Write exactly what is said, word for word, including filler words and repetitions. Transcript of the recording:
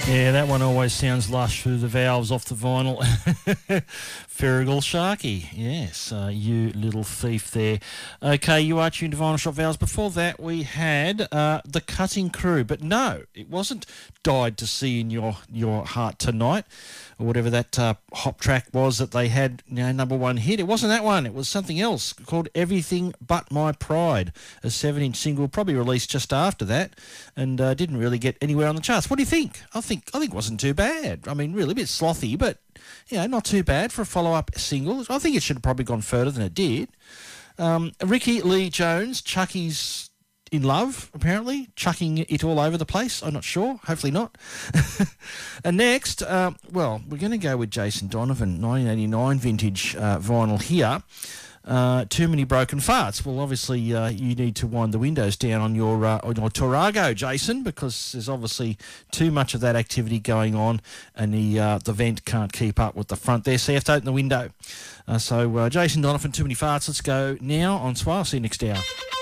Yeah, that one always sounds lush through the valves off the vinyl. Ferrigal Sharky, yes, uh, you little thief there. Okay, you are tuned to Vinyl Shop Valves. Before that, we had uh, The Cutting Crew, but no, it wasn't Died to See in Your your Heart Tonight, or whatever that uh, hop track was that they had, you know, number one hit. It wasn't that one. It was something else called Everything But My Pride, a seven-inch single, probably released just after that, and uh, didn't really get anywhere on the charts. What do you think? I think I think it wasn't too bad. I mean, really a bit slothy, but you know, not too bad for a follow-up single. I think it should have probably gone further than it did. Um, Ricky Lee Jones, Chucky's in love, apparently, chucking it all over the place. I'm not sure. Hopefully not. And next, uh, well, we're going to go with Jason Donovan, nineteen eighty-nine vintage uh, vinyl here. Uh, Too Many Broken Farts. Well, obviously, uh, you need to wind the windows down on your uh, on your Tarago, Jason, because there's obviously too much of that activity going on, and the uh, the vent can't keep up with the front there, so you have to open the window. Uh, so, uh, Jason Donovan, Too Many Farts. Let's go now on Swale. See you next hour.